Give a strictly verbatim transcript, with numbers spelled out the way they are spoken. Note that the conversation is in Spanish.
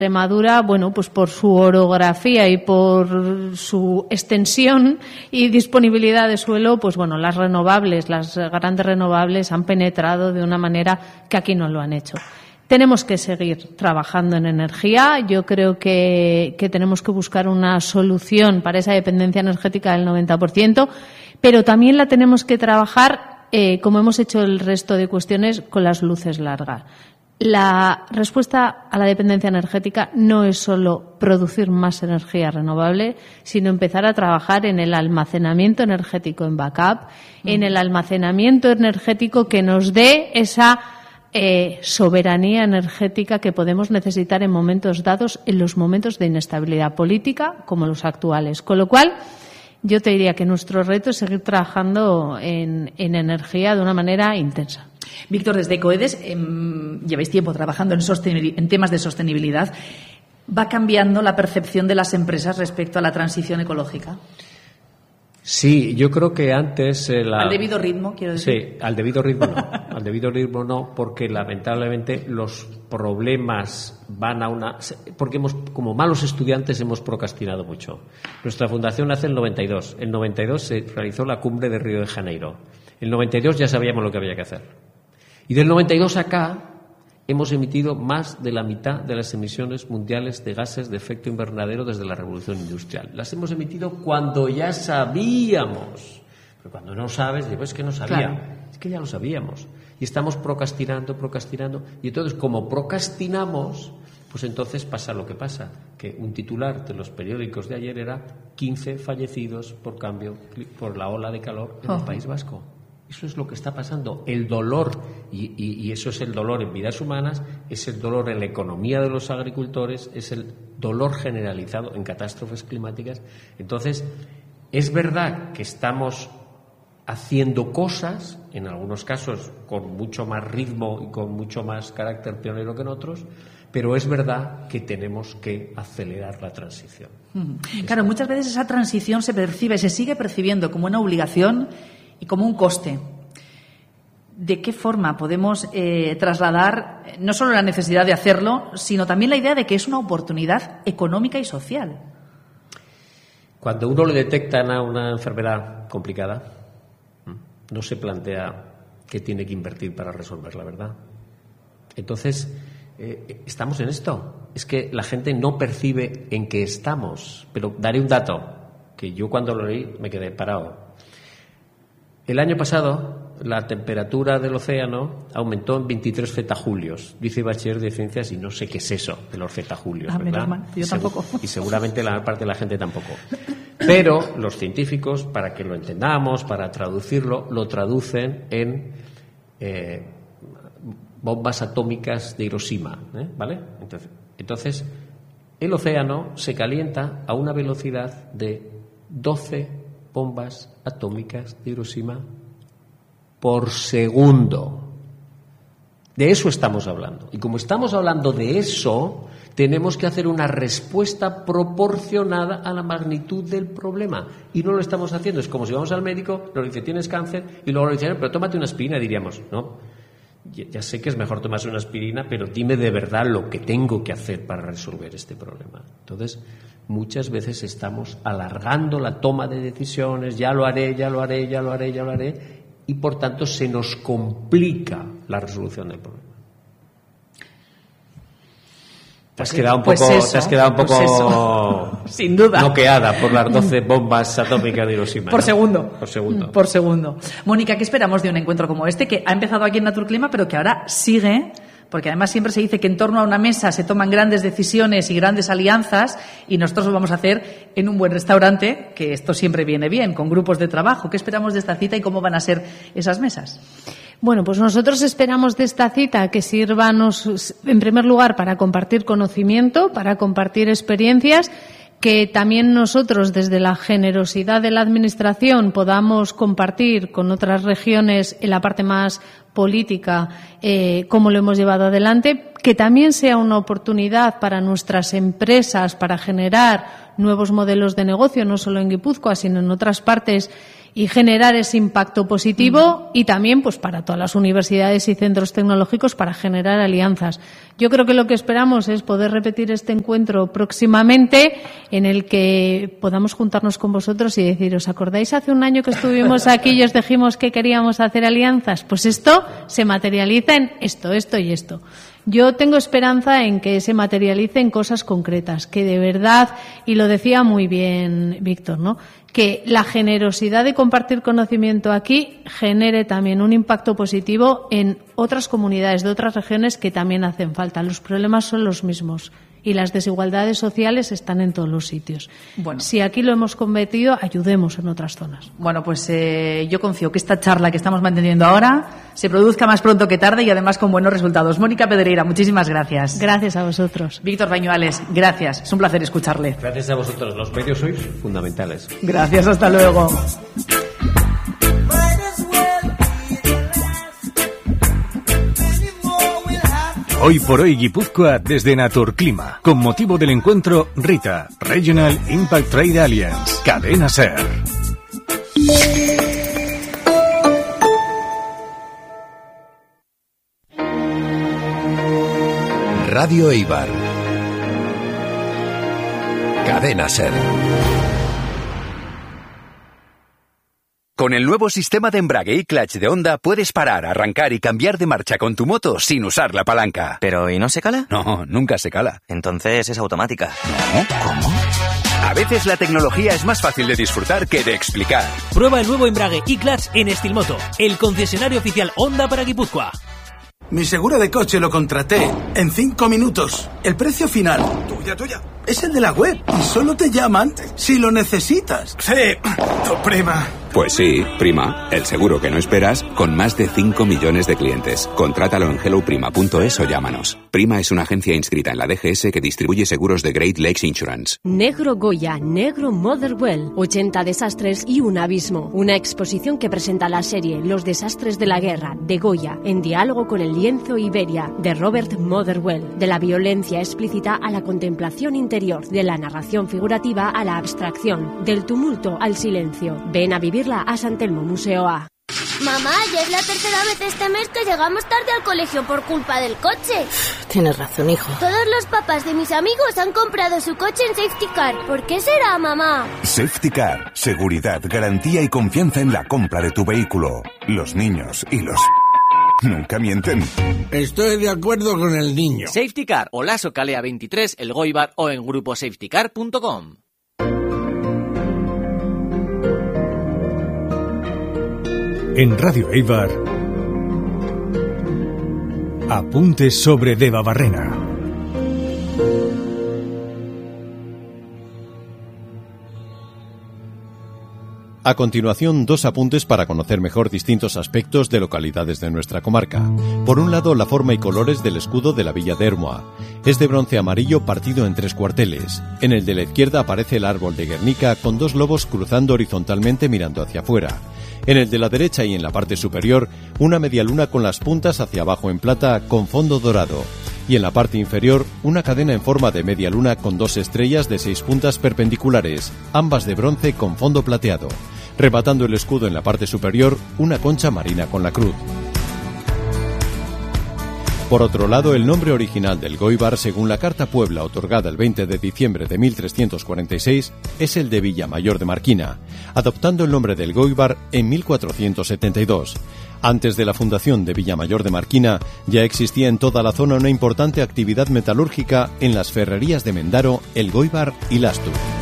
Extremadura, bueno, pues por su orografía y por su extensión y disponibilidad de suelo, pues bueno, las renovables, las grandes renovables han penetrado de una manera que aquí no lo han hecho. Tenemos que seguir trabajando en energía. Yo creo que, que tenemos que buscar una solución para esa dependencia energética del noventa por ciento, pero también la tenemos que trabajar, eh, como hemos hecho el resto de cuestiones, con las luces largas. La respuesta a la dependencia energética no es solo producir más energía renovable, sino empezar a trabajar en el almacenamiento energético en backup, mm. en el almacenamiento energético que nos dé esa eh, soberanía energética que podemos necesitar en momentos dados, en los momentos de inestabilidad política como los actuales. Con lo cual, yo te diría que nuestro reto es seguir trabajando en, en energía de una manera intensa. Víctor, desde Ecoedes eh, lleváis tiempo trabajando en, en temas de sostenibilidad. ¿Va cambiando la percepción de las empresas respecto a la transición ecológica? Sí, yo creo que antes... Eh, la... ¿Al debido ritmo, quiero decir? Sí, al debido ritmo no. Al debido ritmo no, porque lamentablemente los problemas van a una... Porque hemos, como malos estudiantes hemos procrastinado mucho. Nuestra fundación nace en el noventa y dos. En el noventa y dos se realizó la cumbre de Río de Janeiro. En el noventa y dos ya sabíamos lo que había que hacer. Y del noventa y dos acá hemos emitido más de la mitad de las emisiones mundiales de gases de efecto invernadero desde la revolución industrial. Las hemos emitido cuando ya sabíamos. Pero cuando no sabes, digo, es que no sabía. Claro. Es que ya lo sabíamos. Y estamos procrastinando, procrastinando. Y entonces, como procrastinamos, pues entonces pasa lo que pasa. Que un titular de los periódicos de ayer era quince fallecidos por cambio, por la ola de calor en oh. el País Vasco. Eso es lo que está pasando. El dolor, y, y, y eso es el dolor en vidas humanas, es el dolor en la economía de los agricultores, es el dolor generalizado en catástrofes climáticas. Entonces, es verdad que estamos haciendo cosas, en algunos casos con mucho más ritmo y con mucho más carácter pionero que en otros, pero es verdad que tenemos que acelerar la transición. Mm. Claro, muchas veces esa transición se percibe, se sigue percibiendo como una obligación y como un coste. ¿De qué forma podemos eh, trasladar no solo la necesidad de hacerlo, sino también la idea de que es una oportunidad económica y social? Cuando uno le detectan a una enfermedad complicada, no se plantea qué tiene que invertir para resolverla, ¿verdad? Entonces, eh, estamos en esto. Es que la gente no percibe en qué estamos. Pero daré un dato, que yo cuando lo leí me quedé parado. El año pasado, la temperatura del océano aumentó en veintitrés zetajulios. Dice bachiller de ciencias y no sé qué es eso de los zetajulios, ah, ¿verdad? Mal. Yo tampoco. Y seguramente la parte de la gente tampoco. Pero los científicos, para que lo entendamos, para traducirlo, lo traducen en eh, bombas atómicas de Hiroshima, ¿eh? ¿Vale? Entonces, entonces, el océano se calienta a una velocidad de doce bombas atómicas de Hiroshima por segundo. De eso estamos hablando. Y como estamos hablando de eso, tenemos que hacer una respuesta proporcionada a la magnitud del problema. Y no lo estamos haciendo. Es como si vamos al médico, nos dice, tienes cáncer, y luego nos dicen, pero tómate una aspirina, diríamos, no, ya sé que es mejor tomarse una aspirina, pero dime de verdad lo que tengo que hacer para resolver este problema. Entonces, muchas veces estamos alargando la toma de decisiones, ya lo haré, ya lo haré, ya lo haré, ya lo haré, y por tanto se nos complica la resolución del problema. Te has quedado un poco, pues eso, te has quedado un poco pues sin duda noqueada por las doce bombas atómicas de Hiroshima. Por ¿no? segundo. Por segundo. Por segundo. Mónica, ¿qué esperamos de un encuentro como este que ha empezado aquí en Naturclima, pero que ahora sigue? Porque además siempre se dice que en torno a una mesa se toman grandes decisiones y grandes alianzas, y nosotros lo vamos a hacer en un buen restaurante, que esto siempre viene bien, con grupos de trabajo. ¿Qué esperamos de esta cita y cómo van a ser esas mesas? Bueno, pues nosotros esperamos de esta cita que sirva, nos, en primer lugar, para compartir conocimiento, para compartir experiencias, que también nosotros, desde la generosidad de la Administración, podamos compartir con otras regiones en la parte más política eh, cómo lo hemos llevado adelante, que también sea una oportunidad para nuestras empresas para generar nuevos modelos de negocio, no solo en Guipúzcoa, sino en otras partes, y generar ese impacto positivo, y también pues para todas las universidades y centros tecnológicos para generar alianzas. Yo creo que lo que esperamos es poder repetir este encuentro próximamente, en el que podamos juntarnos con vosotros y decir, ¿os acordáis hace un año que estuvimos aquí y os dijimos que queríamos hacer alianzas? Pues esto se materializa en esto, esto y esto. Yo tengo esperanza en que se materialice en cosas concretas, que de verdad, y lo decía muy bien Víctor, ¿no?, que la generosidad de compartir conocimiento aquí genere también un impacto positivo en otras comunidades de otras regiones que también hacen falta. Los problemas son los mismos y las desigualdades sociales están en todos los sitios. Bueno. Si aquí lo hemos cometido, ayudemos en otras zonas. Bueno, pues eh, yo confío que esta charla que estamos manteniendo ahora se produzca más pronto que tarde y además con buenos resultados. Mónica Pedreira, muchísimas gracias. Gracias a vosotros. Víctor Bañuales, gracias. Es un placer escucharle. Gracias a vosotros. Los medios sois fundamentales. Gracias, hasta luego. Hoy por hoy Guipúzcoa desde Naturclima, con motivo del encuentro RITA, Regional Impact Trade Alliance, Cadena SER. Radio Eibar. Cadena SER. Con el nuevo sistema de embrague y clutch de Honda puedes parar, arrancar y cambiar de marcha con tu moto sin usar la palanca. ¿Pero y no se cala? No, nunca se cala. Entonces es automática. ¿No? ¿Cómo? A veces la tecnología es más fácil de disfrutar que de explicar. Prueba el nuevo embrague y clutch en Estilmoto, el concesionario oficial Honda para Guipúzcoa. Mi seguro de coche lo contraté en cinco minutos. El precio final, tuya, tuya, es el de la web y solo te llaman si lo necesitas. Sí, tu prima. Pues sí, Prima, el seguro que no esperas, con más de cinco millones de clientes. Contrátalo en hello prima punto es o llámanos. Prima es una agencia inscrita en la D G S que distribuye seguros de Great Lakes Insurance. Negro Goya, Negro Motherwell, ochenta desastres y un abismo. Una exposición que presenta la serie Los desastres de la guerra, de Goya, en diálogo con el lienzo Iberia, de Robert Motherwell. De la violencia explícita a la contemplación interior, de la narración figurativa a la abstracción, del tumulto al silencio. Ven a vivir a San Telmo Museo A. Mamá, ya es la tercera vez este mes que llegamos tarde al colegio por culpa del coche. Tienes razón, hijo. Todos los papás de mis amigos han comprado su coche en Safety Car. ¿Por qué será, mamá? Safety Car. Seguridad, garantía y confianza en la compra de tu vehículo. Los niños y los... nunca mienten. Estoy de acuerdo con el niño. Safety Car, Olaso Calea veintitrés, El Goibar o en grupo safety car punto com. En Radio Eibar, apuntes sobre Debabarrena. A continuación, dos apuntes para conocer mejor distintos aspectos de localidades de nuestra comarca. Por un lado, la forma y colores del escudo de la villa de Ermua. Es de bronce amarillo partido en tres cuarteles. En el de la izquierda aparece el árbol de Guernica con dos lobos cruzando horizontalmente mirando hacia afuera. En el de la derecha y en la parte superior, una media luna con las puntas hacia abajo en plata con fondo dorado. Y en la parte inferior, una cadena en forma de media luna con dos estrellas de seis puntas perpendiculares, ambas de bronce con fondo plateado. Rematando el escudo en la parte superior, una concha marina con la cruz. Por otro lado, el nombre original del Goibar, según la Carta Puebla otorgada el veinte de diciembre de mil trescientos cuarenta y seis, es el de Villamayor de Marquina, adoptando el nombre del Goibar en mil cuatrocientos setenta y dos. Antes de la fundación de Villamayor de Marquina, ya existía en toda la zona una importante actividad metalúrgica en las ferrerías de Mendaro, El Goibar y Lastur.